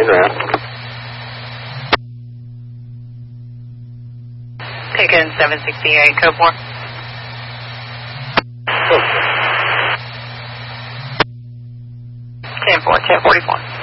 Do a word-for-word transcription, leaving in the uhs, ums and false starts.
ground. Taken seven sixty-eight, code four. ten four, ten forty-four.